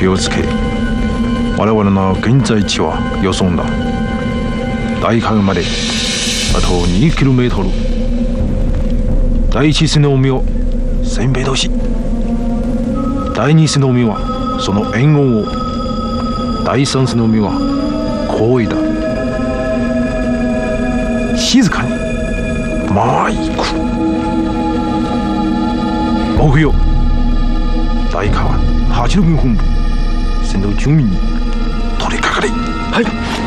気をつけ、我々の現在地は予想だ。大川まであと 2km。 第一瀬の海を1000米通し、第二瀬の海はその沿岸を、第三瀬の海は後位だ。静かにまあ行く。目標大川8の軍本部、先導住民に取りかかれ。はい。